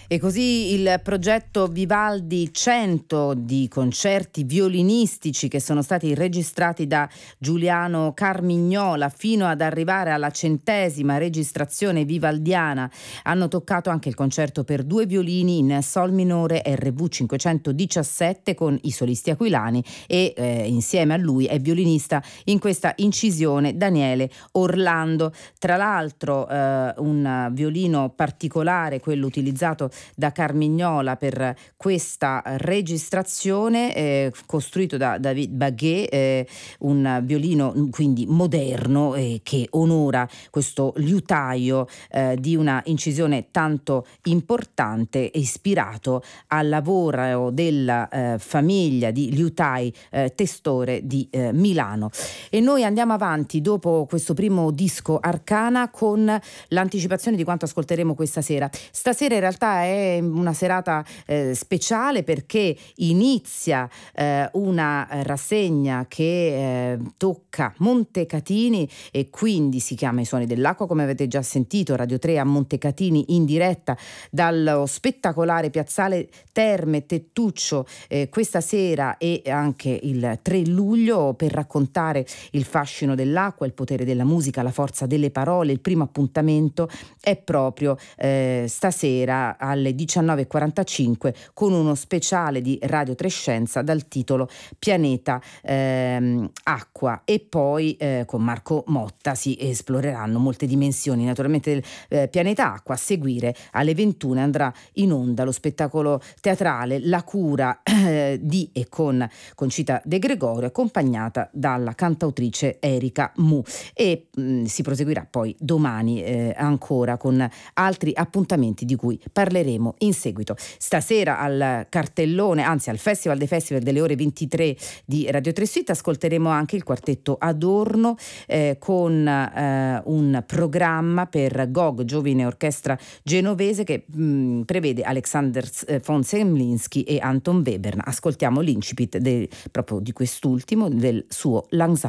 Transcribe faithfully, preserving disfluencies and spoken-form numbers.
E così il progetto Vivaldi cento di concerti violinistici che sono stati registrati da Giuliano Carmignola fino ad arrivare alla centesima registrazione vivaldiana hanno toccato anche il concerto per due violini in sol minore R V cinquecentodiciassette con i solisti aquilani e eh, insieme a lui è violinista in questa incisione Daniele Orlando. Tra l'altro eh, un violino particolare, quello utilizzato da Carmignola per questa registrazione, eh, costruito da David Baguet, eh, un violino quindi moderno eh, che onora questo liutaio eh, di una incisione tanto importante, ispirato al lavoro della eh, famiglia di liutai eh, Testore di eh, Milano. E noi andiamo avanti dopo questo primo disco Arcana con l'anticipazione di quanto ascolteremo questa sera. Stasera in realtà è una serata eh, speciale perché inizia eh, una rassegna che eh, tocca Montecatini e quindi si chiama I Suoni dell'Acqua, come avete già sentito, Radio tre a Montecatini in diretta dallo spettacolare piazzale Terme Tettuccio eh, questa sera e anche il tre luglio per raccontare il fascino dell'acqua, il potere della musica, la forza delle parole. Il primo appuntamento è proprio eh, stasera alle diciannove e quarantacinque con uno speciale di Radio tre Scienza dal titolo Pianeta ehm, Acqua, e poi eh, con Marco Motta si esploreranno molte dimensioni naturalmente del eh, Pianeta Acqua. A seguire alle ventuno andrà in onda lo spettacolo teatrale La cura eh, di e con Concita De Gregorio, accompagnata dalla cantautrice Erika Mu, e mh, si proseguirà poi domani eh, ancora con altri appuntamenti di cui parleremo in seguito. Stasera al cartellone, anzi al Festival dei Festival delle ore ventitré di Radio tre Suite ascolteremo anche il quartetto Adorno eh, con eh, un programma per G O G, Giovine Orchestra Genovese, che mh, prevede Alexander von Zemlinsky e Anton Webern. Ascoltiamo l'incipit de, proprio di quest'ultimo, del suo Langsam